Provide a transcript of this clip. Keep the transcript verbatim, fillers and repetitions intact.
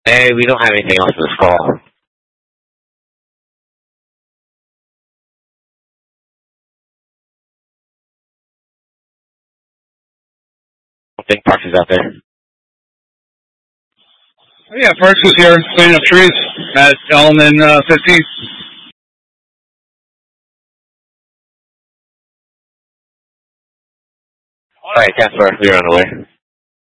Hey, we don't have anything else for this call. I don't think Parks is out there. Oh, yeah, Parks is here, cleaning up trees at Elm uh, fifteen. All right, Casper, we're on the way.